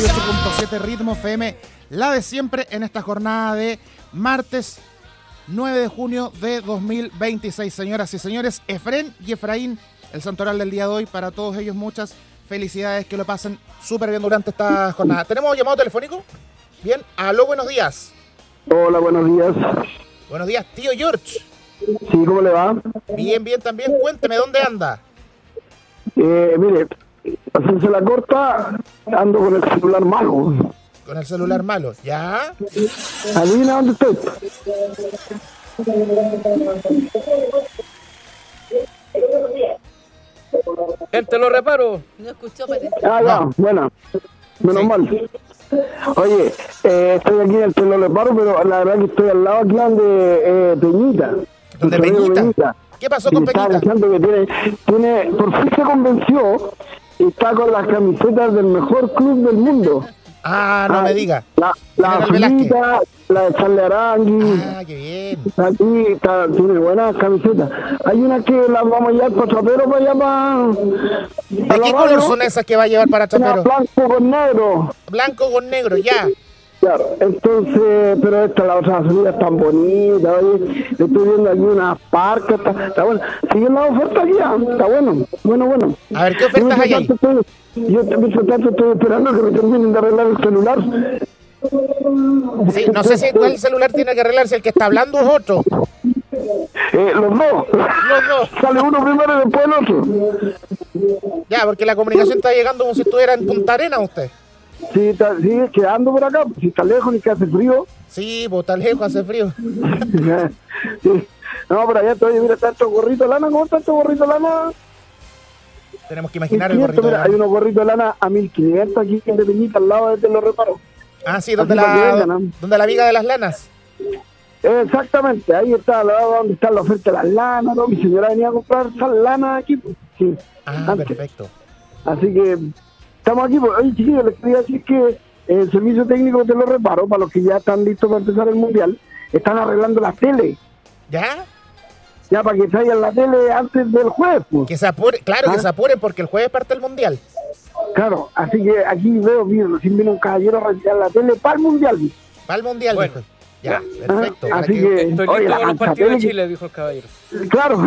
98.7 Ritmo FM, la de siempre en esta jornada de martes 9 de junio de 2026. Señoras y señores, Efrén y Efraín, el santoral del día de hoy, para todos ellos muchas felicidades, que lo pasen súper bien durante esta jornada. ¿Tenemos llamado telefónico? Bien, aló, buenos días. Hola, buenos días. Buenos días, tío George. Sí, ¿cómo le va? Bien, bien, también. Cuénteme, ¿dónde anda? Mire, hacerse la corta, ando con el celular malo. Con el celular malo, ¿ya? ¿Adivina dónde estoy? Él te lo reparo. No escuchó, parece. Ah, ya, bueno, menos Sí. mal. Oye, estoy aquí en el Te lo reparo, pero la verdad que estoy al lado aquí de Peñita. ¿Dónde El torneo Peñita? ¿Qué pasó Y con me estaba Peñita? diciendo que tiene, por fin se convenció y está con las camisetas del mejor club del mundo. Ah, no me diga. La General Velázquez. Frita, la de Charle Arangui. Ah, qué bien. Aquí tiene buenas camisetas. Hay una que las vamos a llevar para Chapero, para allá para ¿De qué color son esas que va a llevar para Chapero? Blanco con negro. Blanco con negro, ya. Claro, entonces, pero la otra salida es tan bonita, oye, estoy viendo aquí unas parcas, está bueno. Siguen las ofertas aquí, está bueno. A ver, ¿qué ofertas hay ahí? Yo mientras tanto estoy esperando que me terminen de arreglar el celular. Sí, no sé si cuál celular tiene que arreglarse, el que está hablando es otro. Los dos. Los dos. Sale uno primero y después el otro. Ya, porque la comunicación está llegando como si estuviera en Punta Arenas usted. Sí, sigue quedando por acá, si está lejos ni que hace frío. Sí, pues está lejos, hace frío. Sí. No, por allá todavía, mira, tanto gorrito de lana, ¿cómo tanto gorrito de lana? Tenemos que imaginar el 1500, gorrito de mira, hay lana. unos gorritos de lana a 1500 aquí en de Peñita, al lado de Te lo reparo. Ah, sí, donde Así para que la, vengan, ¿no? donde la viga de las lanas. Exactamente, ahí está, al lado donde está la oferta de las lanas, ¿no? Mi señora venía a comprar esas lanas aquí, pues, sí, Ah, antes. perfecto. Así que estamos aquí, pues. Oye, chiquillos, les quería decir que el servicio técnico Te lo reparo, para los que ya están listos para empezar el mundial, están arreglando las tele, ¿Ya? ya para que traigan la tele antes del jueves, pues. Que se apure, claro, que ¿Ah? se apuren porque el jueves parte el mundial. Claro, así que aquí veo, recién vino un caballero a retirar la tele para el mundial. Para el mundial, Bueno. dijo. Ya, perfecto. Para Así que- que, Estoy oye, listo la para los mansa partidos de tele, Chile, dijo el caballero. claro,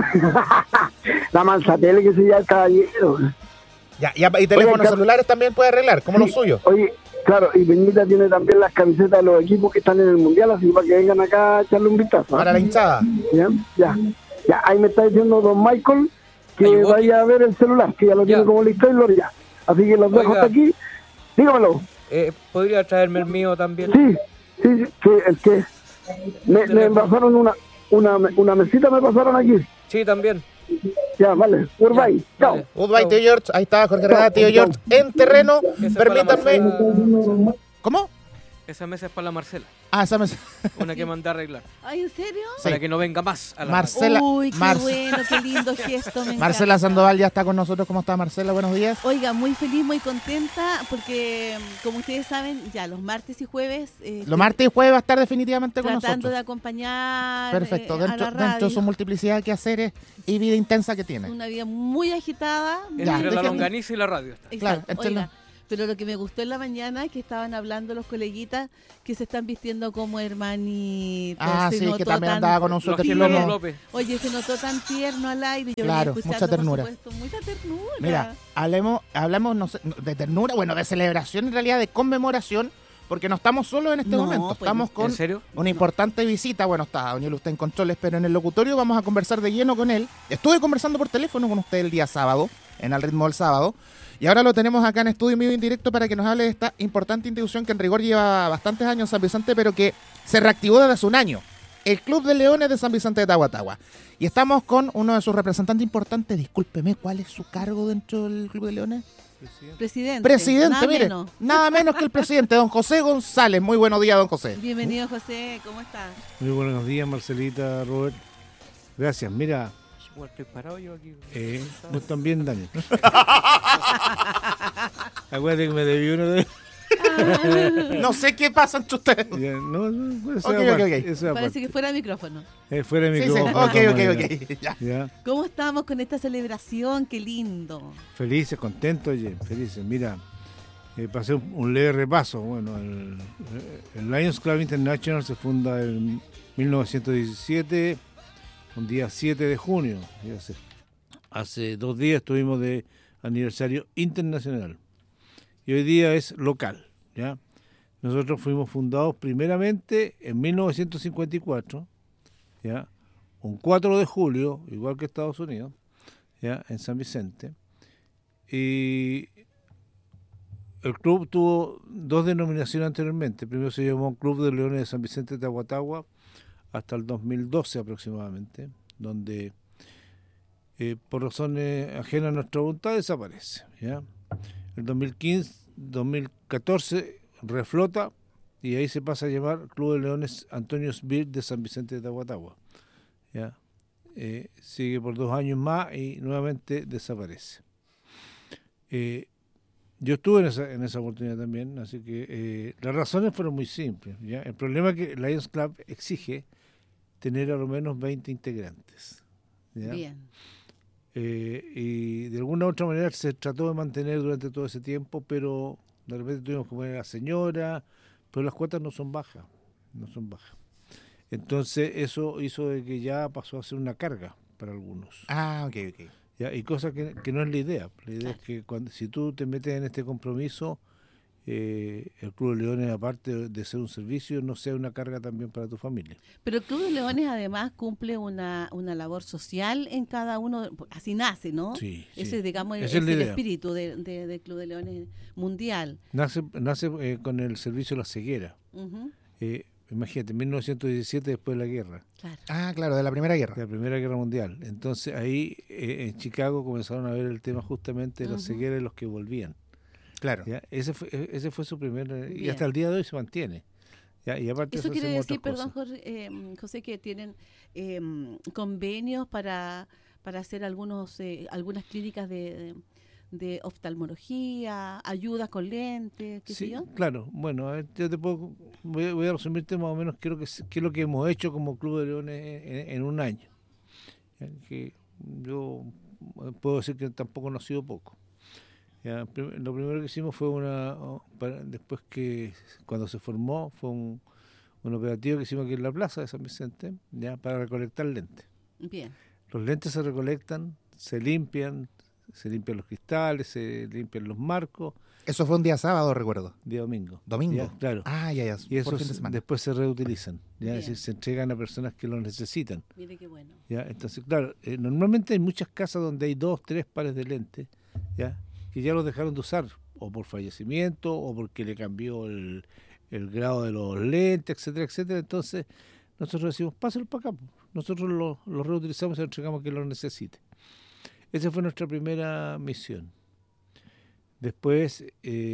la mansa tele que se llama el caballero. Ya, y teléfonos Oye, celulares también puede arreglar, como los suyos. Oye, claro, y Peñita tiene también las camisetas de los equipos que están en el mundial, así para que vengan acá a echarle un vistazo. ¿Ah? Para la hinchada. Ya, ahí me está diciendo don Michael que Ayudó. vaya a ver el celular, que ya lo tiene Ya. como listo y lo ya. Así que los dejo Oiga. hasta aquí. Dígamelo. ¿Podría traerme el mío también? Sí, el que me pasaron una mesita, me pasaron aquí. Sí, también. Ya, vale. Goodbye. Chao. Vale. Goodbye, Chau. tío George. Ahí está Jorge Herrera, tío George. En terreno, Esa es para la permítanme. Marcela. ¿Cómo? Esa mesa es para la Marcela. Ah, esa mesa. Una que mandé a arreglar. Ay, ¿en serio? Para que no venga más a la Marcela. Uy, qué Mar- bueno, qué lindo gesto. Me Marcela encanta. Sandoval ya está con nosotros. ¿Cómo está, Marcela? Buenos días. Oiga, muy feliz, muy contenta, porque como ustedes saben, ya los martes y jueves Los martes y jueves va a estar definitivamente con tratando de nosotros. acompañar Perfecto. a la Dentro de radio. su multiplicidad de quehaceres y vida intensa que tiene. Una vida muy agitada. Entre Ya, la déjenme- longaniza y la radio. Está. Claro, Exacto. entre Oiga, pero lo que me gustó en la mañana es que estaban hablando los coleguitas que se están vistiendo como hermanitos. Ah, se sí, que notó también tan- andaba con un Los suéter Gilolos plomo. López. Oye, se notó tan tierno al aire. Yo Claro, venía escuchando, mucha ternura. por supuesto, mucha ternura. Mira, hablamos no sé, de ternura, bueno, de celebración, en realidad de conmemoración, porque no estamos solos en este No, momento. pues, Estamos con ¿En serio? una importante visita. Bueno, está Daniel usted en controles, pero en el locutorio vamos a conversar de lleno con él. Estuve conversando por teléfono con usted el día sábado, en Al Ritmo del Sábado, y ahora lo tenemos acá en estudio en vivo en directo para que nos hable de esta importante institución que en rigor lleva bastantes años en San Vicente, pero que se reactivó desde hace un año. El Club de Leones de San Vicente de Tahuatahua. Y estamos con uno de sus representantes importantes. Discúlpeme, ¿cuál es su cargo dentro del Club de Leones? Presidente. Nada mire, menos. nada menos que el presidente, don José González. Muy buenos días, don José. Bienvenido, José. ¿Cómo estás? Muy buenos días, Marcelita, Robert. Gracias. Mira, Igual estoy parado yo aquí. vos también, Dani. Acuérdate que me debí uno de... No sé qué pasa entre ustedes. Ya, no, eso Ok, es aparte, ok. eso es Parece aparte. que fuera micrófono. Fuera de Sí, sí. micrófono. Ok. Ya. Ya. ¿Cómo estamos con esta celebración? Qué lindo. Felices, contentos, oye, felices. Mira, Para hacer un leve repaso, bueno, el Lions Club International se funda en 1917, un día 7 de junio. Hace 2 días estuvimos de aniversario internacional y hoy día es local, ¿ya? Nosotros fuimos fundados primeramente en 1954, ¿ya? Un 4 de julio, igual que Estados Unidos, ¿ya? En San Vicente. Y el club tuvo 2 denominaciones anteriormente. Primero se llamó Club de Leones de San Vicente de Aguatagua hasta el 2012 aproximadamente, donde por razones ajenas a nuestra voluntad desaparece, ¿ya? El 2014 reflota y ahí se pasa a llamar Club de Leones Antonio Sbir de San Vicente de Aguatagua, ¿ya? Sigue por 2 años más y nuevamente desaparece. Yo estuve en esa oportunidad también, así que las razones fueron muy simples, ¿ya? El problema es que Lions Club exige tener a lo menos 20 integrantes, ¿ya? Bien. Y de alguna u otra manera se trató de mantener durante todo ese tiempo, pero de repente tuvimos que poner a la señora, pero las cuotas no son bajas. Entonces eso hizo de que ya pasó a ser una carga para algunos. Ah, ok. ¿Ya? Y cosa que no es la idea. La idea es que si tú te metes en este compromiso, el Club de Leones, aparte de ser un servicio, no sea una carga también para tu familia. Pero el Club de Leones además cumple una labor social en cada uno, así nace, ¿no? Sí, Ese, digamos, esa es es la el idea. espíritu del Club de Leones mundial. Nace con el servicio de la ceguera. Ujú, Imagínate, 1917 después de la guerra. claro. Ah, claro, de la Primera De Guerra. la Primera Guerra Mundial. Entonces ahí en Chicago comenzaron a ver el tema justamente de la ceguera de los que volvían. Claro. ¿Ya? Ese fue su primer... y Bien. hasta el día de hoy se mantiene. ¿Ya? Y aparte Eso de quiere hacemos decir, otras perdón, cosas. José, que tienen convenios para hacer algunas clínicas de oftalmología, ayudas con lentes, qué sé Sí, yo. claro. Bueno, a ver, yo te puedo... Voy a resumirte más o menos qué es lo que hemos hecho como Club de Leones en un año. ¿Ya? Que yo puedo decir que tampoco no ha sido poco. Ya, lo primero que hicimos fue después que cuando se formó fue un operativo que hicimos aquí en la plaza de San Vicente, ya, para recolectar lentes. Bien. Los lentes se recolectan, se limpian los cristales, se limpian los marcos, Eso fue un día sábado, recuerdo. día domingo. Domingo. Ya, claro. Ah, ya. Y Por esos fin de semana. después se reutilizan, ya, Bien. es decir, se entregan a personas que lo necesitan. Mire qué bueno. ¿Ya? Entonces, claro, normalmente hay muchas casas donde hay 2, 3 pares de lentes, ¿ya? Que ya los dejaron de usar, o por fallecimiento, o porque le cambió el grado de los lentes, etcétera, etcétera. Entonces, nosotros decimos, pásenlo para acá. Nosotros los reutilizamos y los entregamos a quien lo necesite. Esa fue nuestra primera misión. Después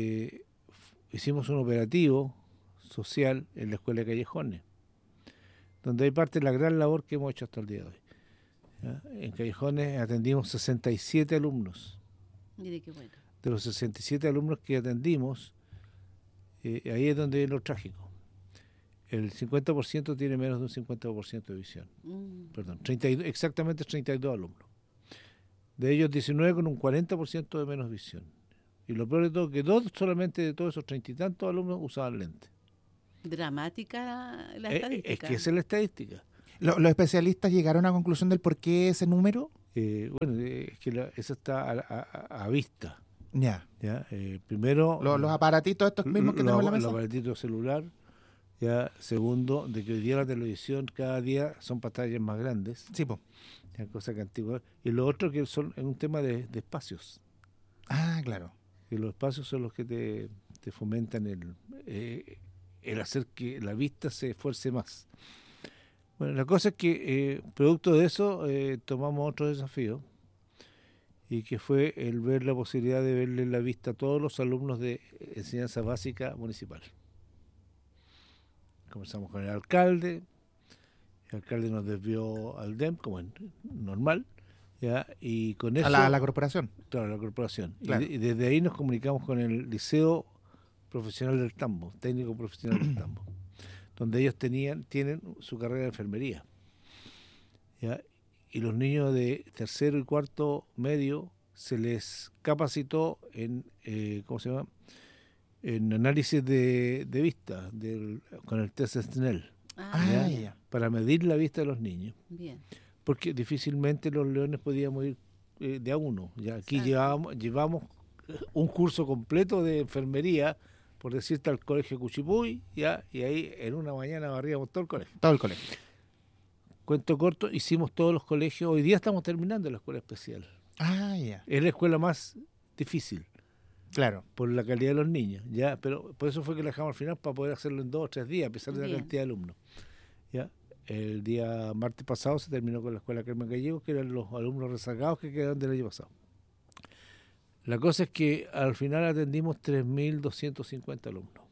hicimos un operativo social en la Escuela de Callejones, donde hay parte de la gran labor que hemos hecho hasta el día de hoy. ¿Ya? En Callejones atendimos 67 alumnos. Mire qué bueno. De los 67 alumnos que atendimos, ahí es donde viene lo trágico. El 50% tiene menos de un 50% de visión. Perdón, 32, exactamente 32 alumnos. De ellos 19 con un 40% de menos visión. Y lo peor de todo, que 2 solamente de todos esos 30 y tantos alumnos usaban lentes. Dramática la estadística. Es que esa es la estadística. ¿Los especialistas llegaron a la conclusión del por qué ese número? Bueno, es que eso está a vista. Ya. ¿Ya? Primero, Los aparatitos estos mismos que tenemos en la los mesa. aparatitos celular. Ya, segundo, de que hoy día la televisión cada día son pantallas más grandes, Sí, po. ya, cosa que antigua. Y lo otro que es un tema de espacios. Ah, claro. Y los espacios son los que te fomentan el hacer que la vista se esfuerce más. Bueno, la cosa es que producto de eso tomamos otro desafío, y que fue el ver la posibilidad de verle la vista a todos los alumnos de enseñanza básica municipal. Conversamos con el alcalde nos desvió al DEM, como normal, ¿ya? Y con eso... A la corporación. Claro, la corporación. Claro. Y desde ahí nos comunicamos con el Liceo Profesional del Tambo, Técnico Profesional del Tambo, donde ellos tienen su carrera de enfermería, ¿ya? Y los niños de tercero y cuarto medio se les capacitó en, ¿cómo se llama? en análisis de vista con el test Snell, Ah, ya. para medir la vista de los niños, bien. porque difícilmente los leones podíamos ir de a uno. Ya aquí Exacto. llevamos un curso completo de enfermería, por decirte, al colegio Cuchipuy, ya, y ahí en una mañana barríamos todo el colegio. Todo el colegio. Cuento corto, hicimos todos los colegios. Hoy día estamos terminando la escuela especial. Ah, ya. Es la escuela más difícil Claro. por la calidad de los niños, ya, pero por eso fue que la dejamos al final, para poder hacerlo en 2 o 3 días, a pesar de la Bien. cantidad de alumnos. Ya, el día martes pasado se terminó con la escuela Carmen Gallegos, que eran los alumnos rezagados que quedaron del año pasado. La cosa es que al final atendimos 3.250 alumnos.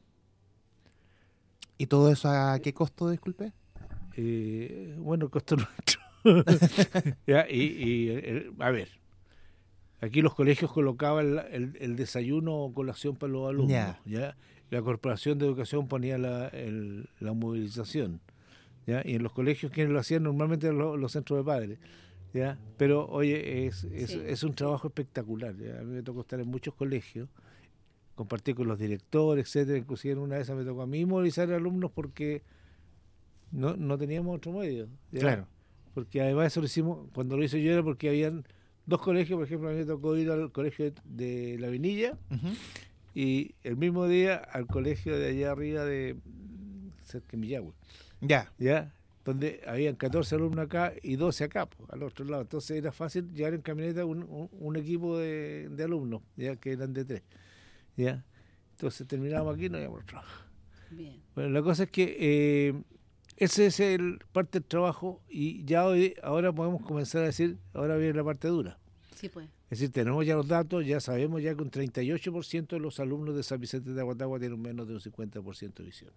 ¿Y todo eso a qué costo, disculpe? Bueno, el costo nuestro. Ya, a ver, aquí los colegios colocaban el desayuno o colación para los alumnos. Ya. ¿Ya? La Corporación de Educación ponía la movilización. ¿Ya? Y en los colegios quienes lo hacían normalmente eran los centros de padres. ¿Ya? Pero oye, Sí. es un trabajo espectacular. ¿Ya? A mí me tocó estar en muchos colegios, compartir con los directores, etcétera. Inclusive en una de esas me tocó a mí movilizar alumnos porque no teníamos otro medio. ¿ya? Claro. Porque además eso lo hicimos, cuando lo hice yo era porque habían 2 colegios, por ejemplo, a mí me tocó ir al colegio de La Vinilla Ujú. y el mismo día al colegio de allá arriba de cerca de Millagüe, Ya. ¿ya? Donde habían 14 alumnos acá y 12 acá, pues, al otro lado. Entonces era fácil llevar en camioneta un equipo de alumnos, ya que eran de 3. ¿Ya? Entonces terminábamos aquí y no íbamos a trabajar. Bien. Bueno, la cosa es que ese es el parte del trabajo y ya ahora podemos comenzar a decir, ahora viene la parte dura. Sí, pues. Es decir, tenemos ya los datos, ya sabemos ya que un 38% de los alumnos de San Vicente de Aguatagua tienen menos de un 50% de visión.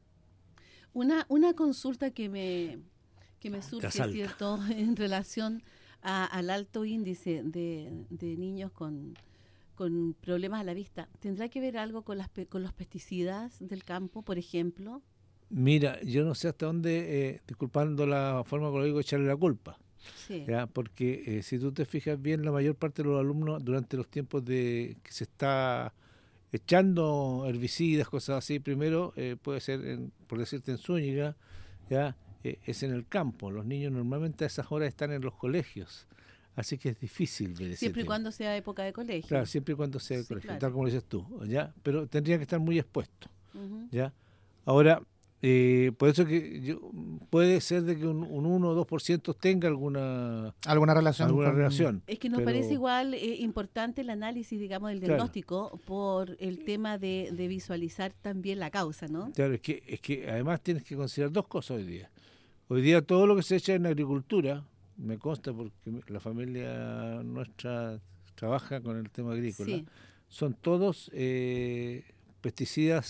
Una consulta que me surge, asalta. ¿cierto?, en relación al alto índice de niños con problemas a la vista. ¿Tendrá que ver algo con con los pesticidas del campo, por ejemplo? Mira, yo no sé hasta dónde, disculpando la forma que lo digo, echarle la culpa. Sí. ¿Ya? Porque si tú te fijas bien, la mayor parte de los alumnos durante los tiempos de que se está echando herbicidas, cosas así, primero puede ser, por decirte, en Zúñiga, ¿ya? Es en el campo. Los niños normalmente a esas horas están en los colegios, así que es difícil ver ese Siempre y tema. cuando sea época de colegio. Claro, siempre y cuando sea de Sí, colegio, claro. tal como dices tú, ¿ya? Pero tendría que estar muy expuesto, Ujú. ¿ya? Ahora, por eso que puede ser de que un 1 o 2% tenga alguna ¿Alguna relación? relación. Es que nos pero- parece igual importante el análisis, digamos, del Claro. diagnóstico por el tema de visualizar también la causa, ¿no? Claro, es que además tienes que considerar 2 cosas hoy día. Hoy día todo lo que se echa en agricultura, me consta porque la familia nuestra trabaja con el tema agrícola, Sí. son todos pesticidas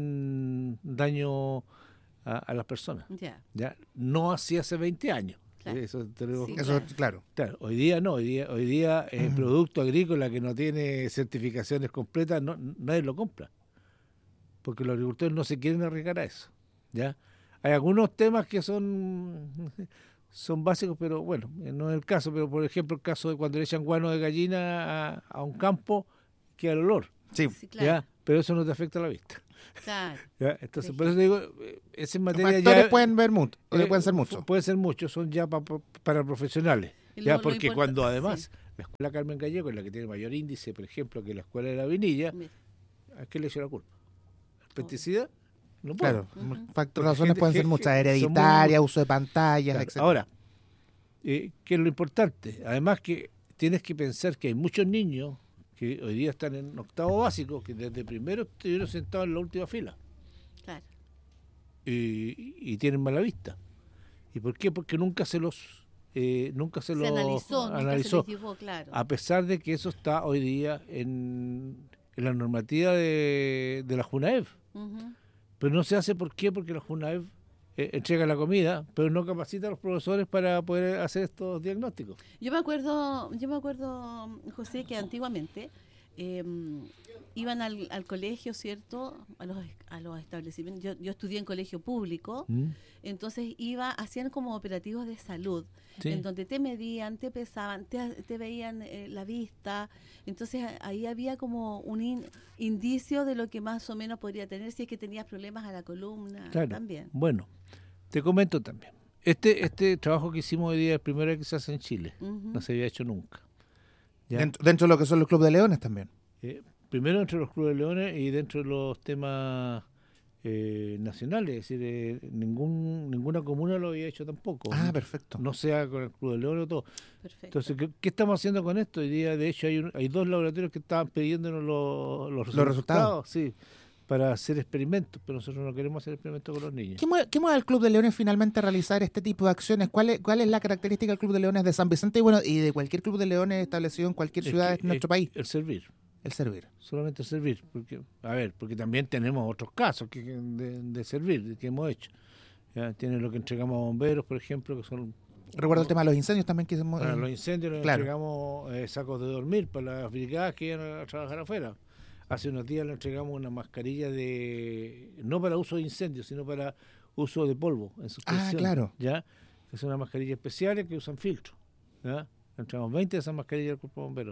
sin daño a las personas. Ya, ¿Ya? No así hace 20 años. Claro. Eso te lo- Sí. Eso, claro. Claro, hoy día no, hoy día producto agrícola que no tiene certificaciones completas, nadie lo compra. Porque los agricultores no se quieren arriesgar a eso. ¿Ya? Hay algunos temas que son básicos, pero bueno, no es el caso. Pero por ejemplo, el caso de cuando le echan guano de gallina a un campo, queda el olor. Sí. sí, claro. ¿Ya? Pero eso no te afecta a la vista. Claro. ¿Ya? Entonces, Sí. por eso digo, esa en Los materia factores ya... pueden ver mucho, pueden ser muchos. Pueden ser muchos, son ya para profesionales. Y Ya, lo porque importa- cuando además sí. la escuela Carmen Gallego es la que tiene mayor índice, por ejemplo, que la escuela de la Vinilla, Mira. ¿a qué le echa la culpa? ¿El pesticida? No puede. Claro, Ujú. razones gente- pueden ser gente- muchas, son hereditarias, muy- uso de pantallas, Claro. etcétera. Ahora, ¿qué es lo importante? Además que tienes que pensar que hay muchos niños que hoy día están en octavo básico, que desde primero estuvieron sentados en la última fila Claro. y tienen mala vista. ¿Y por qué? Porque nunca se los Se analizó, nunca se les llevó, claro. a pesar de que eso está hoy día en la normativa de la JUNAEV. Ujú. Pero no se hace, ¿por qué? Porque la JUNAEV entrega la comida, pero no capacita a los profesores para poder hacer estos diagnósticos. Yo me acuerdo, José, que antiguamente iban al colegio, ¿cierto? A los establecimientos. Yo estudié en colegio público, entonces hacían como operativos de salud, Sí. en donde te medían, te pesaban, te veían la vista. Entonces ahí había como un indicio de lo que más o menos podría tener si es que tenías problemas a la columna Claro. también. Bueno, te comento también. Este trabajo que hicimos hoy día es el primero que se hace en Chile. Ujú. No se había hecho nunca. ¿Ya? Dentro de lo que son los clubes de leones también. Primero entre los clubes de leones y dentro de los temas nacionales. Es decir, ninguna comuna lo había hecho tampoco. Ah, perfecto. No sea con el Club de Leones o todo. Perfecto. Entonces, ¿qué estamos haciendo con esto? Hoy día, de hecho, hay 2 laboratorios que estaban pidiéndonos los resultados. Sí, para hacer experimentos, pero nosotros no queremos hacer experimentos con los niños. ¿Qué mueve al Club de Leones finalmente a realizar este tipo de acciones? ¿Cuál es la característica del Club de Leones de San Vicente y de cualquier Club de Leones establecido en cualquier ciudad de nuestro país? El servir. El servir. Solamente servir. Porque también tenemos otros casos de servir que hemos hecho. ¿Ya? Tiene lo que entregamos a bomberos, por ejemplo, que son... Recuerdo el tema de los incendios también. Para los incendios les claro. entregamos sacos de dormir para las brigadas que iban a trabajar afuera. Hace unos días le entregamos una mascarilla no para uso de incendios, sino para uso de polvo en suspensión. Claro. ¿Ya? Es una mascarilla especial que usan filtro. ¿Ya? Le entregamos 20 de esas mascarillas al cuerpo de bomberos.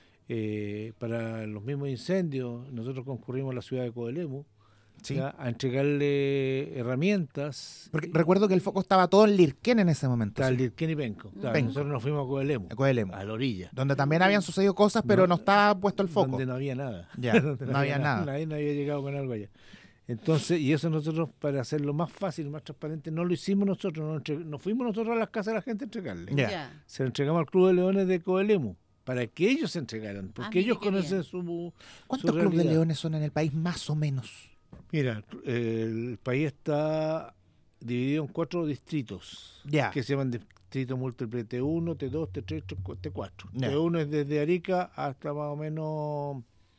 Para los mismos incendios, nosotros concurrimos a la ciudad de Coelemu, Sí. ¿ya? A entregarle herramientas. Porque recuerdo que el foco estaba todo en Lirquén en ese momento. Tal Sí. Lirquén y Penco. Claro, Penco. nosotros nos fuimos a Coelemu, A Coelemu, a la orilla. donde también habían sucedido cosas, pero no estaba puesto el foco. Donde no había nada. Ya, Donde no había nada. Nadie no había llegado con algo allá. Entonces, y eso nosotros, para hacerlo más fácil, más transparente, no lo hicimos nosotros, no fuimos nosotros a las casas de la gente a entregarle. Ya. Se lo entregamos al Club de Leones de Coelemu, para que ellos se entregaran, porque mire ellos qué conocen bien. ¿Cuántos clubes de realidad. leones son en el país, más o menos? Mira, el país está dividido en 4 distritos, Ya. que se llaman distrito múltiple T1, T2, T3, T4. Ya. T1 es desde Arica hasta más o menos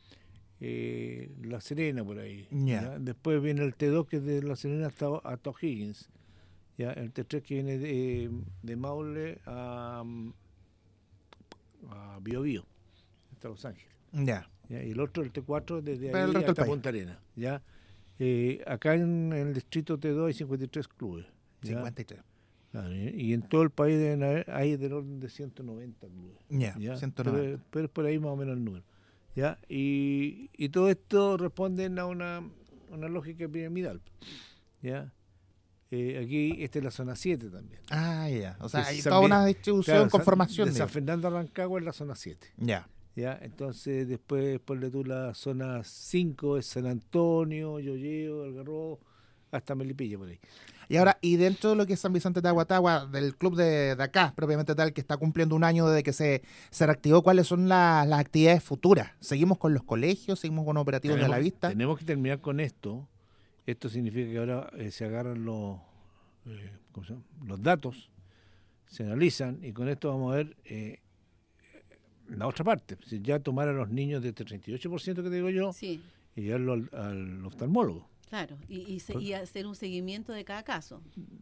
La Serena, por ahí. Ya. ¿Ya? Después viene el T2, que es de La Serena hasta O'Higgins. ¿Ya? El T3 que viene de Maule a Biobío, hasta Los Ángeles. Ya. ¿Ya? Y el otro, el T4, desde Para el ahí resto del hasta país. Punta Arenas. ¿Ya? Acá en el distrito T2 hay 53 clubes. ¿ya? 53. Claro, y en todo el país hay del orden de 190 clubes. Ya, ¿ya? 190. Pero es por ahí más o menos el número. ¿Ya? Y todo esto responde a una lógica piramidal. ¿Ya? Aquí esta es la zona 7 también. Ya. O sea, Que hay San toda Vi- una distribución Claro, con formación. De San digamos. Fernando a Rancagua es la zona 7. Ya. ¿Ya? Entonces después ponle tú la zona 5 es San Antonio, Llolleo, Algarrobo, hasta Melipilla por ahí. Y ahora, y dentro de lo que es San Vicente de Aguatagua, del club de acá, propiamente tal, que está cumpliendo un año desde que se reactivó, ¿cuáles son las actividades futuras? ¿Seguimos con los colegios? ¿Seguimos con operativos de la vista? Tenemos que terminar con esto. Esto significa que ahora se agarran ¿cómo se llama? Los datos, se analizan y con esto vamos a ver la otra parte. Si ya tomar a los niños de este 38% que te digo yo Sí, y llevarlo al oftalmólogo. claro. Y hacer un seguimiento de cada caso.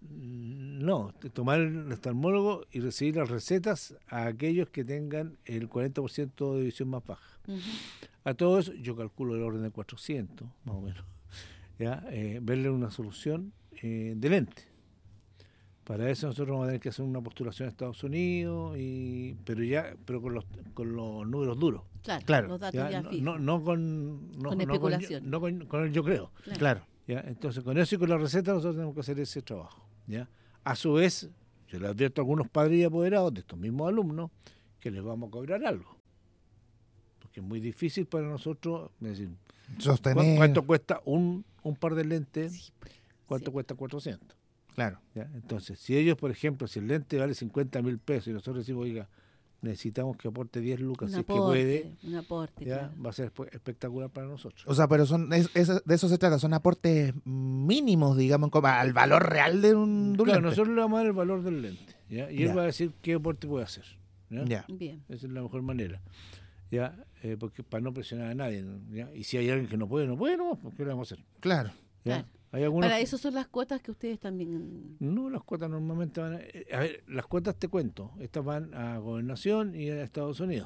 No, tomar el oftalmólogo y recibir las recetas a aquellos que tengan el 40% de visión más baja. Ujú. A todo eso yo calculo el orden de 400, más o menos. ¿Ya? Verle una solución de lente. Para eso nosotros vamos a tener que hacer una postulación a Estados Unidos, pero con los números duros. Claro. Los datos ¿Ya? ya fijos. No con especulación. no con el yo creo. Claro. ¿Ya? Entonces, con eso y con la receta nosotros tenemos que hacer ese trabajo. ¿Ya? A su vez, yo le advierto a algunos padres y apoderados de estos mismos alumnos que les vamos a cobrar algo. Porque es muy difícil para nosotros decir, Sostener. ¿cuánto cuesta un par de lentes? Sí, pues, ¿Cuánto sí. cuesta 400? Claro. ¿Ya? Entonces, si ellos, por ejemplo, si el lente vale 50.000 pesos y nosotros decimos, oiga, necesitamos que aporte 10 lucas, si es que puede, Un aporte, ya claro. va a ser espectacular para nosotros. O sea, pero de eso se trata, son aportes mínimos, digamos, como al valor real de un Claro, lente. nosotros le vamos a dar el valor del lente, ¿ya? Y Ya. él va a decir qué aporte puede hacer. ¿Ya? Ya. Bien. Esa es la mejor manera. ¿Ya? Porque para no presionar a nadie. ¿Ya? Y si hay alguien que no puede, no, ¿por qué le vamos a hacer? Claro. ¿Ya? Claro. Hay algunos Para eso son las cuotas que ustedes también... No, las cuotas normalmente van a ver, las cuotas te cuento, estas van a Gobernación y a Estados Unidos.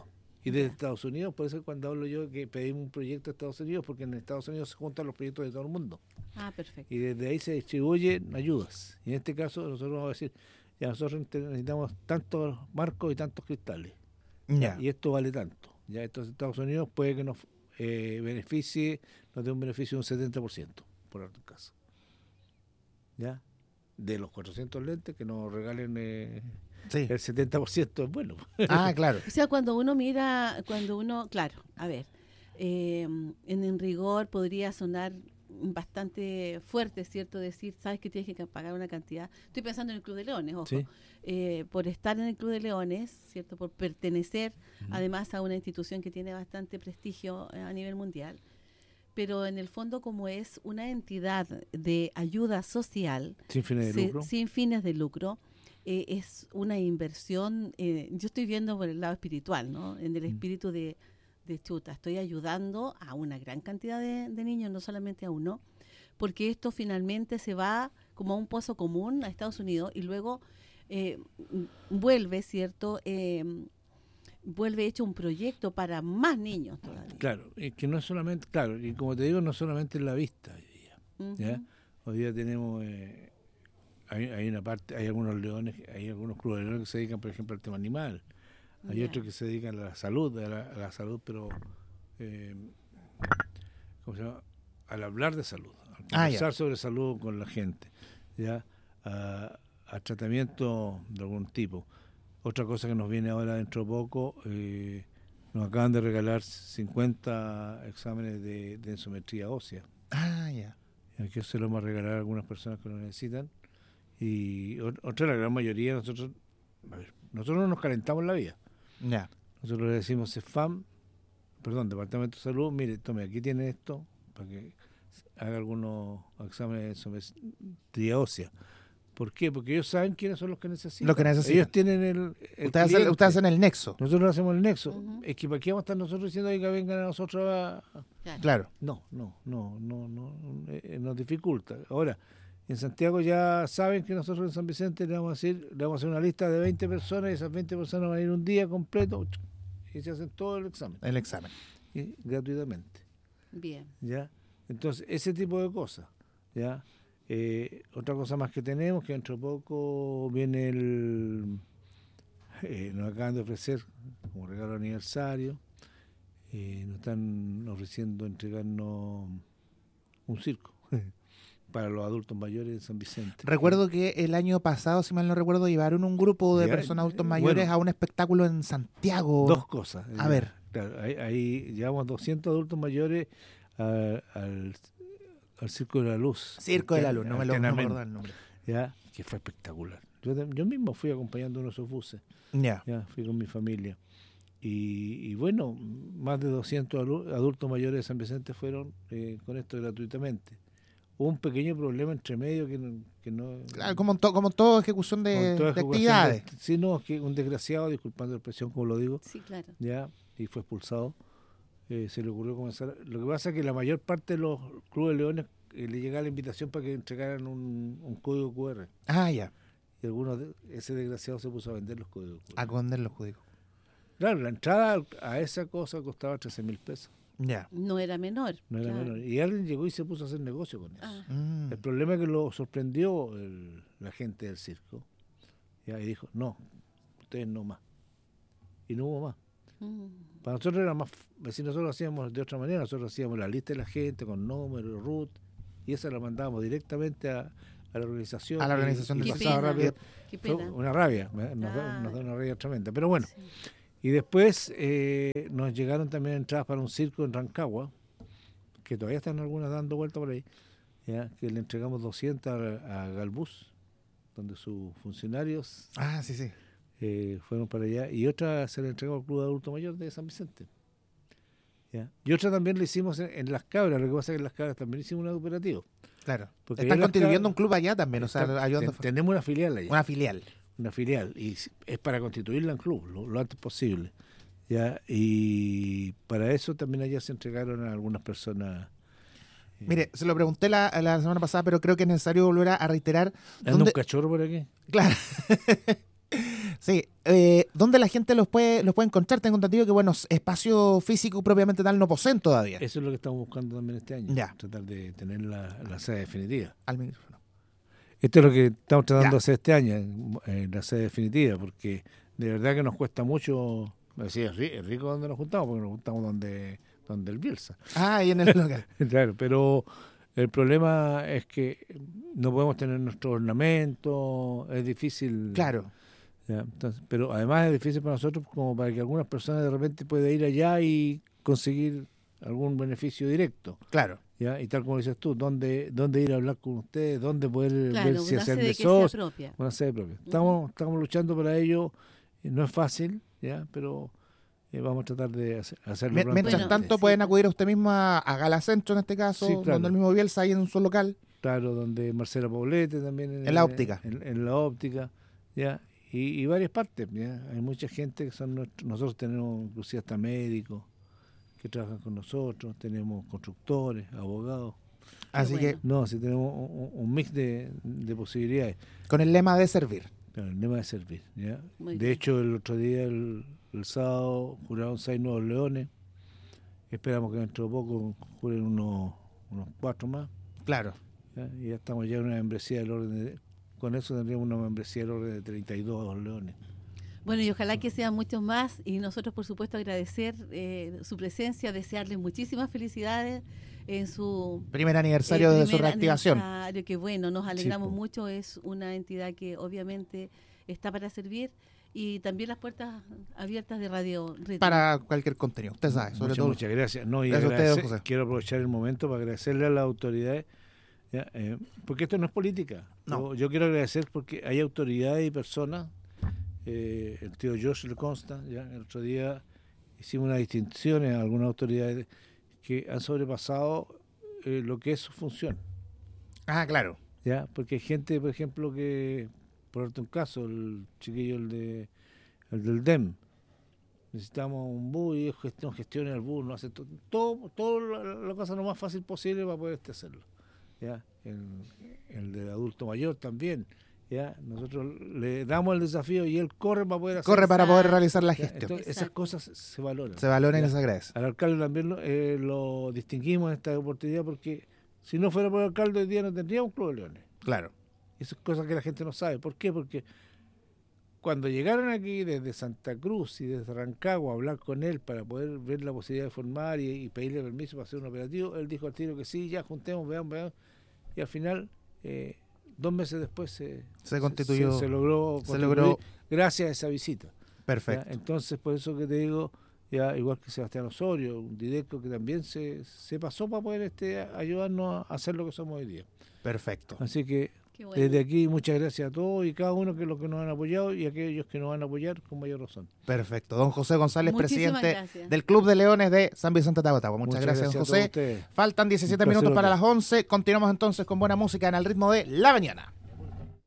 Y desde Ya. Estados Unidos, por eso cuando hablo yo que pedimos un proyecto a Estados Unidos, porque en Estados Unidos se juntan los proyectos de todo el mundo. Ah, perfecto. Y desde ahí se distribuyen ayudas. Y en este caso nosotros vamos a decir, ya nosotros necesitamos tantos marcos y tantos cristales. Ya. Y esto vale tanto. Ya entonces Estados Unidos puede que nos beneficie, nos dé un beneficio de un 70%, por otro caso. ¿Ya? De los 400 lentes que nos regalen Sí. el 70% es bueno. Ah, claro. O sea, cuando uno mira, claro, a ver, en rigor podría sonar bastante fuerte, ¿cierto? Decir, sabes que tienes que pagar una cantidad. Estoy pensando en el Club de Leones, ojo. Sí. Por estar en el Club de Leones, ¿cierto? Por pertenecer además a una institución que tiene bastante prestigio a nivel mundial. Pero en el fondo, como es una entidad de ayuda social, Sin fines de lucro. sin fines de lucro, es una inversión, yo estoy viendo por el lado espiritual, ¿no? En el espíritu de chuta, estoy ayudando a una gran cantidad de niños, no solamente a uno, porque esto finalmente se va como a un pozo común a Estados Unidos y luego vuelve, ¿cierto? Vuelve hecho un proyecto para más niños todavía. Claro, y que no es solamente, claro, y como te digo, no solamente en la vista hoy día. Ujú. ¿Ya? Hoy día tenemos, hay una parte, hay algunos leones, hay algunos clubes de leones que se dedican, por ejemplo, al tema animal. Hay Ya. otros que se dedican a la salud, a la salud, pero, ¿cómo se llama? Al hablar de salud, al conversar sobre salud con la gente, ¿ya? A tratamiento de algún tipo. Otra cosa que nos viene ahora dentro de poco, nos acaban de regalar 50 exámenes de densometría ósea. Ah, ya. Que se lo vamos a regalar a algunas personas que lo necesitan. Y otra, la gran mayoría, nosotros no nos calentamos la vida. Ya. Nosotros le decimos Departamento de Salud, mire, tome, aquí tiene esto, para que haga algunos exámenes de densometría ósea. ¿Por qué? Porque ellos saben quiénes son los que necesitan. Los que necesitan. Ellos tienen el Ustedes cliente. hacen el nexo. Nosotros hacemos el nexo. Ujú. Es que para qué vamos a estar nosotros diciendo que vengan a nosotros a... Claro. No, nos dificulta. Ahora, en Santiago ya saben que nosotros en San Vicente le vamos a hacer una lista de 20 personas y esas 20 personas van a ir un día completo y se hacen todo el examen. El examen. Y gratuitamente. Bien. ¿Ya? Entonces, ese tipo de cosas. ¿Ya? Otra cosa más que tenemos, que dentro de poco viene nos acaban de ofrecer como regalo de aniversario, nos están ofreciendo entregarnos un circo para los adultos mayores de San Vicente. Recuerdo que el año pasado, si mal no recuerdo, llevaron un grupo de Ya, personas adultos mayores bueno. a un espectáculo en Santiago. Dos cosas. A ver. Claro, ahí llevamos 200 adultos mayores al Circo de la Luz. Circo de la Luz, no me Alternamente, acuerdo el nombre. ¿ya? Que fue espectacular. Yo mismo fui acompañando uno de esos buses. Ya. Ya, fui con mi familia. Y bueno, más de 200 adultos mayores de San Vicente fueron con esto gratuitamente. Hubo un pequeño problema entre medio que no... Claro, como toda ejecución de, con toda de ejecución actividades. sí, no, que un desgraciado, disculpando la expresión como lo digo, Sí, claro. ya, y fue expulsado. Se le ocurrió comenzar. Lo que pasa es que la mayor parte de los clubes de leones le llegaba la invitación para que entregaran un código QR. Ah, ya. Y ese desgraciado se puso a vender los códigos QR. A esconder los judíos. Claro, la entrada a esa cosa costaba 13.000 pesos. Ya. No era menor. No era claro. menor. Y alguien llegó y se puso a hacer negocio con eso. Ah, Mm. El problema es que lo sorprendió la gente del circo. Ya, y dijo, no, ustedes no más. Y no hubo más. Para nosotros era más, si nosotros lo hacíamos de otra manera, nosotros hacíamos la lista de la gente con número, root, y esa la mandábamos directamente a la organización. A la organización y del Qué pasaba pena. rápido. Qué Fue pena. una rabia, Ah. nos da una rabia tremenda. Pero bueno, Sí. y después nos llegaron también entradas para un circo en Rancagua, que todavía están algunas dando vuelta por ahí, ¿ya? Que le entregamos 200 a Galbus, donde sus funcionarios Ah, sí, sí. fueron para allá, y otra se le entregó al Club de Adulto Mayor de San Vicente. ¿Ya? Y otra también le hicimos en Las Cabras, lo que pasa es que en Las Cabras también hicimos un operativo. Claro. Porque Están allá en Las constituyendo Cabras- un club allá también, o sea, ayudando. Tenemos una filial allá. Una filial. Una filial, y es para constituirla en club lo antes posible. ¿Ya? Y para eso también allá se entregaron a algunas personas. Mire, se lo pregunté la semana pasada, pero creo que es necesario volver a reiterar ¿Anda un dónde, cachorro por aquí? claro, Sí, ¿dónde la gente los puede encontrar? Tengo entendido que, bueno, espacio físico propiamente tal no poseen todavía. Eso es lo que estamos buscando también este año. Ya. Tratar de tener la sede definitiva. Al micrófono. Esto es lo que estamos tratando Ya. de hacer este año, la sede definitiva, porque de verdad que nos cuesta mucho. Me decía, es rico donde nos juntamos, porque nos juntamos donde el Bielsa. Ah, y en el local. Claro, pero el problema es que no podemos tener nuestro ornamento, es difícil. Claro. Ya, entonces, pero además es difícil para nosotros como para que algunas personas de repente puedan ir allá y conseguir algún beneficio directo. Claro. ¿Ya? Y tal como dices tú, ¿dónde ir a hablar con ustedes? ¿Dónde poder Claro, ver si una hacer sede de que sea socio? propia. Una sede propia. Estamos luchando para ello, no es fácil, ¿ya? Pero vamos a tratar de hacerlo Mientras prontamente. tanto, sí. pueden acudir a usted mismo a Gala Centro, en este caso, Sí, claro. donde el mismo Bielsa, ahí en un solo local. Claro, donde Marcela Poblete también. En la óptica. En la óptica, ¿ya? Y varias partes, ¿ya? Hay mucha gente que son nosotros tenemos inclusive hasta médicos que trabajan con nosotros, tenemos constructores, abogados. Así bueno. que, No, sí tenemos un mix de posibilidades. con el lema de servir. Claro, el lema de servir, ¿ya? Muy De bien. hecho, el otro día, el sábado, juraron 6 nuevos leones. Esperamos que dentro de poco juren unos 4 más. Claro. ¿Ya? Y ya estamos ya en una membresía del orden con eso tendríamos una membresía del orden de 32 leones. Bueno, y ojalá que sean muchos más, y nosotros, por supuesto, agradecer su presencia, desearles muchísimas felicidades en su Primer aniversario de su primer reactivación. aniversario, que bueno, nos alegramos po. mucho, es una entidad que obviamente está para servir, y también las puertas abiertas de Radio Ritmo. Para cualquier contenido, usted sabe, sobre todo. Muchas gracias. No, y Gracias a ustedes, José. quiero aprovechar el momento para agradecerle a las autoridades, ¿ya? Porque esto no es política. No. Yo quiero agradecer porque hay autoridades y personas, el tío George le consta, ¿ya? El otro día hicimos unas distinciones a algunas autoridades que han sobrepasado lo que es su función. Ah, claro. ¿Ya? Porque hay gente, por ejemplo, que, por darte un caso, el chiquillo, el del DEM, necesitamos un bus y ellos gestionen el bus, no hace todo la cosa lo más fácil posible para poder hacerlo. ¿Ya? El del adulto mayor también. ¿Ya? Nosotros le damos el desafío y él corre para poder hacerlo. Corre para poder realizar la ¿Ya? gestión. Entonces, esas Exacto. cosas se valoran. Se valora y ¿Ya? se agradece. Al alcalde también lo distinguimos en esta oportunidad porque si no fuera por el alcalde hoy día no tendríamos un Club de Leones. Claro. Esas cosas que la gente no sabe. ¿Por qué? Porque cuando llegaron aquí desde Santa Cruz y desde Rancagua a hablar con él para poder ver la posibilidad de formar y pedirle permiso para hacer un operativo, él dijo al tiro que sí, ya juntemos, veamos. Y al final, 2 meses después Se constituyó. se logró se logró. constituir gracias a esa visita. ¿Ya? Perfecto. Entonces, por eso que te digo, ya igual que Sebastián Osorio, un directo que también se pasó para poder ayudarnos a hacer lo que somos hoy día. Perfecto. Así que Qué bueno. desde aquí muchas gracias a todos y cada uno que los que nos han apoyado y aquellos que nos van a apoyar con mayor razón. Perfecto. Don José González, Muchísimas presidente gracias. del Club de Leones de San Vicente de Tagotagua. Muchas gracias, don a todos José. ustedes. Faltan 17 Un placer minutos para otra. las 11. Continuamos entonces con buena música en el ritmo de la mañana.